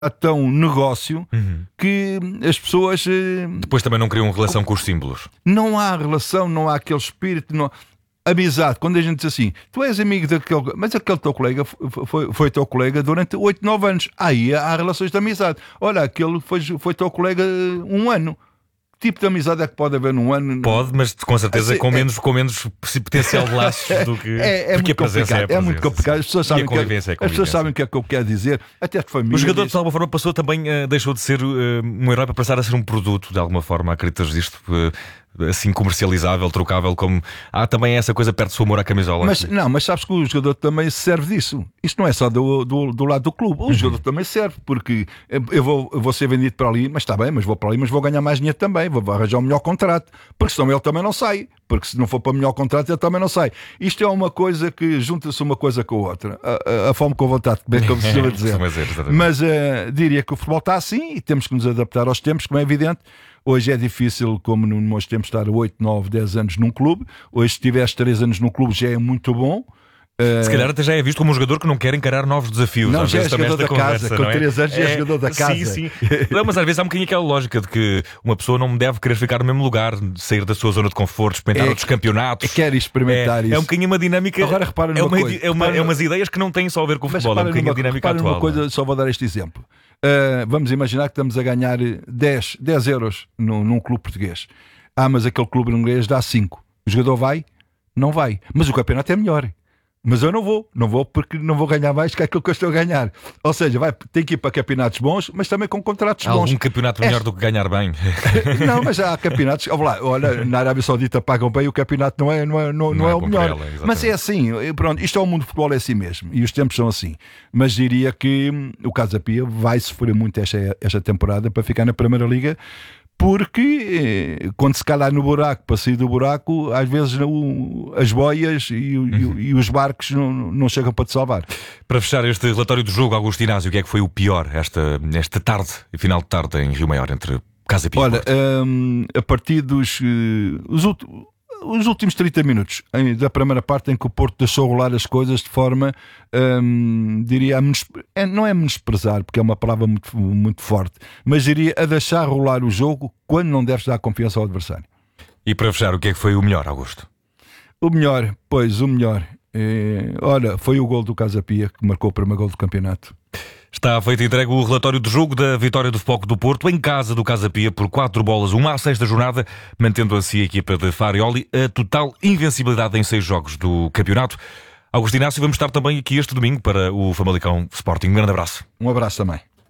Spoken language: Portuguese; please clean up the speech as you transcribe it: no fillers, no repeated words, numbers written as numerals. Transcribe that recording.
tão negócio que as pessoas Depois também não criam relação com os símbolos. não há relação, não há aquele espírito, não... amizade. Quando a gente diz assim, tu és amigo daquele, mas aquele teu colega foi teu colega durante 8, 9 anos, aí há relações de amizade. Olha, aquele foi teu colega 1 ano. Que tipo de amizade é que pode haver num ano? Pode, mas com certeza com menos potencial de laços do que muito a presença complicado. É muito complicado. As pessoas sabem, convivência, as pessoas sabem o que é que eu quero dizer. Até de família. O jogador, de alguma forma, passou também, deixou de ser um herói para passar a ser um produto, de alguma forma. Acreditas disto? Assim, comercializável, trocável, como há também essa coisa, perde-se o amor à camisola. Mas sabes que o jogador também se serve disso. Isto não é só do lado do clube. O jogador também serve, porque eu vou ser vendido para ali, mas está bem, mas vou para ali, mas vou ganhar mais dinheiro também, vou arranjar um melhor contrato, porque senão ele também não sai. Porque se não for para o melhor contrato, ele também não sai. Isto é uma coisa que junta-se uma coisa com a outra. A fome com a vontade, bem como se costuma dizer. Mas diria que o futebol está assim e temos que nos adaptar aos tempos, como é evidente. Hoje é difícil, como nos meus tempos, estar 8, 9, 10 anos num clube. Hoje, se tiveste 3 anos no clube, já é muito bom. Se calhar até já é visto como um jogador que não quer encarar novos desafios. Não, às já é vezes também jogador da conversa, casa. Com 3 anos já é jogador da casa. Sim. Não, mas às vezes há um bocadinho aquela lógica de que uma pessoa não deve querer ficar no mesmo lugar, sair da sua zona de conforto, experimentar outros campeonatos. Quer experimentar isso. É um bocadinho uma dinâmica. Agora repara numa coisa. É umas ideias que não têm só a ver com o futebol. É um bocadinho a dinâmica atual. Uma coisa, só vou dar este exemplo. Vamos imaginar que estamos a ganhar 10 euros num clube português. Mas aquele clube inglês dá 5. O jogador vai? Não vai. Mas o campeonato é melhor. Mas eu não vou porque não vou ganhar mais que aquilo que eu estou a ganhar. Ou seja, tem que ir para campeonatos bons, mas também com contratos bons. Há algum campeonato melhor do que ganhar bem? Não, mas há campeonatos. Olha, na Arábia Saudita pagam bem, o campeonato não é o melhor. Mas é assim, pronto, isto é o mundo do futebol, é assim mesmo. E os tempos são assim. Mas diria que o Casa Pia vai sofrer muito esta temporada para ficar na Primeira Liga. Porque quando se cala no buraco, para sair do buraco, às vezes as boias e os barcos não chegam para te salvar. Para fechar este relatório do jogo, Augusto Inácio, o que é que foi o pior esta tarde, final de tarde em Rio Maior, entre Casa Pia e Porto? Olha, a partir os últimos 30 minutos da primeira parte, em que o Porto deixou rolar as coisas de forma, diria, não é menosprezar, porque é uma palavra muito, muito forte, mas diria a deixar rolar o jogo quando não deves dar confiança ao adversário. E para fechar, o que é que foi o melhor, Augusto? O melhor, olha, foi o gol do Casa Pia, que marcou o primeiro gol do campeonato. Está feito e entregue o relatório do jogo da vitória do Futebol Clube do Porto em casa do Casa Pia por 4-1 à sexta jornada, mantendo assim a equipa de Farioli a total invencibilidade em 6 jogos do campeonato. Augusto Inácio, vamos estar também aqui este domingo para o Famalicão Sporting. Um grande abraço. Um abraço também.